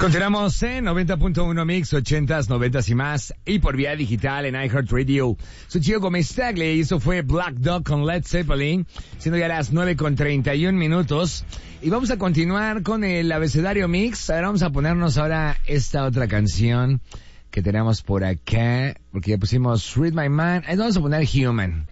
Continuamos en 90.1 Mix, 80s, 90s y más, y por vía digital en iHeartRadio. Soy Gio Gómez Tagle y eso fue Black Dog con Led Zeppelin, siendo ya las 9:31. Y vamos a continuar con el abecedario Mix. Ahora vamos a ponernos ahora esta otra canción que tenemos por acá, porque ya pusimos Read My Mind. Ahí vamos a poner Human.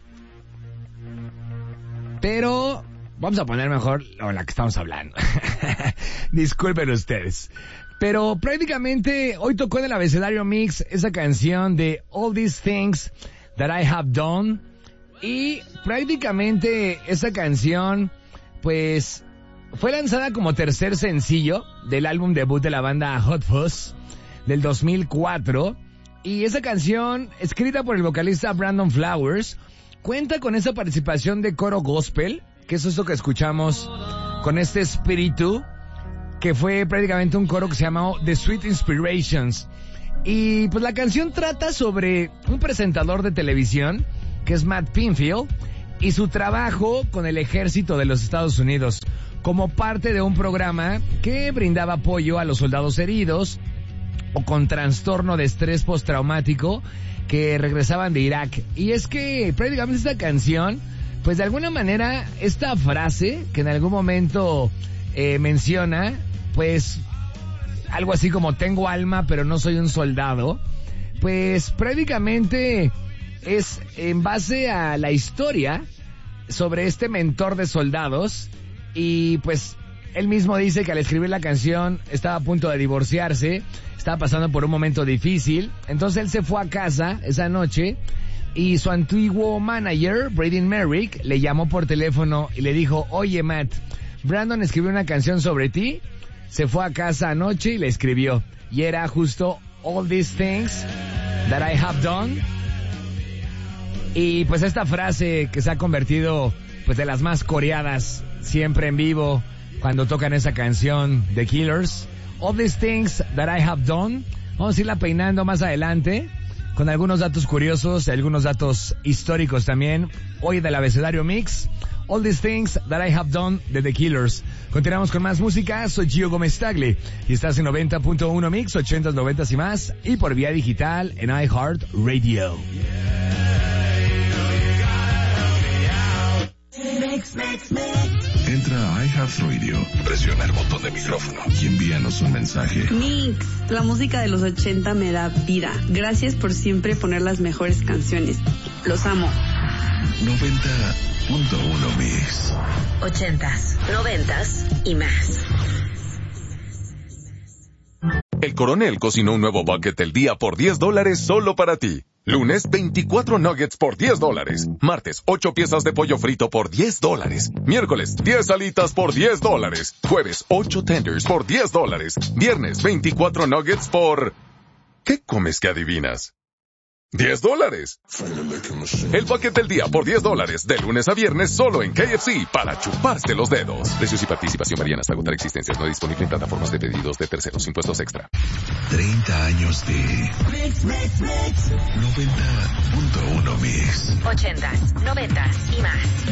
Pero vamos a poner mejor la que estamos hablando. Disculpen ustedes. Pero prácticamente hoy tocó en el abecedario Mix esa canción de All These Things That I Have Done. Y prácticamente esa canción, pues, fue lanzada como tercer sencillo del álbum debut de la banda Hot Fuzz del 2004. Y esa canción, escrita por el vocalista Brandon Flowers, cuenta con esa participación de coro gospel, que es eso que escuchamos con este espíritu, que fue prácticamente un coro que se llamó The Sweet Inspirations. Y pues la canción trata sobre un presentador de televisión, que es Matt Pinfield, y su trabajo con el ejército de los Estados Unidos, como parte de un programa que brindaba apoyo a los soldados heridos o con trastorno de estrés postraumático que regresaban de Irak. Y es que prácticamente esta canción, pues de alguna manera, esta frase que en algún momento menciona, pues algo así como tengo alma pero no soy un soldado, pues prácticamente es en base a la historia sobre este mentor de soldados. Y pues él mismo dice que al escribir la canción estaba a punto de divorciarse, estaba pasando por un momento difícil, entonces él se fue a casa esa noche y su antiguo manager, Braden Merrick, le llamó por teléfono y le dijo: oye Matt, Brandon escribió una canción sobre ti. Se fue a casa anoche y le escribió, y era justo All These Things That I Have Done. Y pues esta frase que se ha convertido pues de las más coreadas siempre en vivo cuando tocan esa canción The Killers, All These Things That I Have Done. Vamos a irla peinando más adelante con algunos datos curiosos y algunos datos históricos también. Hoy del abecedario Mix, All These Things That I Have Done de The Killers. Continuamos con más música. Soy Gio Gómez Tagle y estás en 90.1 Mix, 80s, 90s y más, y por vía digital en iHeartRadio. Entra a iHeartRadio, presiona el botón de micrófono y envíanos un mensaje. Mix, la música de los 80 me da vida. Gracias por siempre poner las mejores canciones. Los amo. 90.1 Mix. 80s, 90s y más. El Coronel cocinó un nuevo bucket del día por $10 solo para ti. Lunes, 24 nuggets por $10. Martes, 8 piezas de pollo frito por $10. Miércoles, 10 alitas por $10. Jueves, 8 tenders por $10. Viernes, 24 nuggets por... ¿Qué comes que adivinas? $10. El bucket del día por $10, de lunes a viernes solo en KFC, para chuparse los dedos. Precios y participación varían hasta agotar existencias. No disponible en plataformas de pedidos de terceros, impuestos extra. 30 años de Mix. 90.1 Mix. 80s, 90s y más.